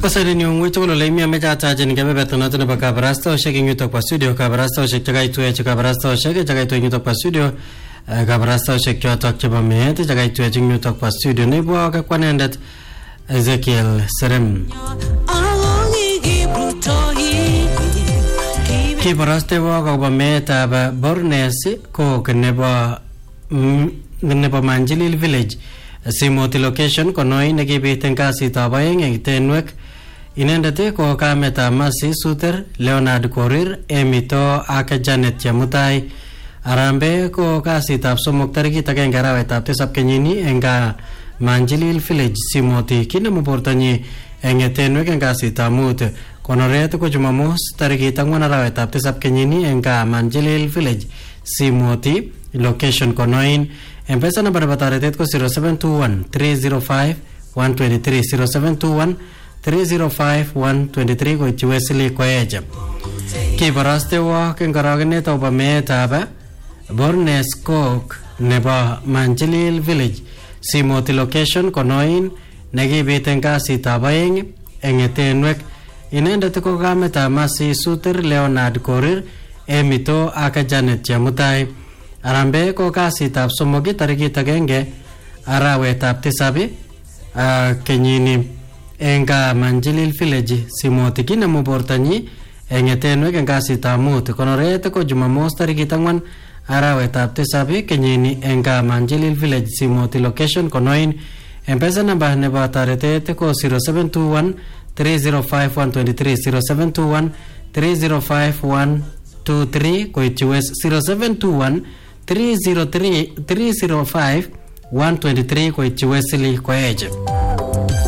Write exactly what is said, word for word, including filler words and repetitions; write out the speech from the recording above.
Kasari ni ungwito lo leimi ameja ataje ni gabe betona tuna baka barasta o sheki nyuto kwa studio ka barasta o sheki jagai tuwe chika barasta o sheki jagai tuwe nyuto kwa studio ka barasta o sheki wa tokche ba mehete jagai tuwe chiki nyuto kwa studio ni buwa ka kwa nendet Ezekiel Serem ki baraste buwa ka ba meheta ba bornesi ko kneba kneba Manjilil village Simoti location konoi negibiten kasi tabayeng eng tenwek inendete ko kameta masi suter Leonard Korir emito aka Janet Chamutai arambe ko kasi tap somok tariki tagen garawe tap tesap kenyini enga Manjilil village Simoti kina muportanyi eng tenwek eng kasi tamut konoret ko jumamos tariki tangwan arawe tap tesap kenyini enga Manjilil village Simoti location konoin Empesa number bataretet ko zero seven two one three zero five one two three zero seven two one three zero five one two three ko chiwesili ko ejem ki baraste wa ken karagene to ba meta ba Bornes Cook neba Manjilil village Simoti location konoin negi beten kasi tabayeng engetenwek inendet ko kameta masi suter Leonard Korir emito aka Janet Chamutai arambe ko kasi tap somogi tariki tagenge arawe tap tisabi kenyini enga Manjilil village Simoti kina mubortanyi engetenwe ken kasi tamut konorete ko jumamos tariki tangwan arawe tap tisabi kenyini enga Manjilil village Simoti location konoin empesa namba ne batarete ko zero seven two one three zero five one two three zero seven two one three zero five one two three ko ichwes zero seven two one three zero three three zero five one two three ko ichiwesili ko eje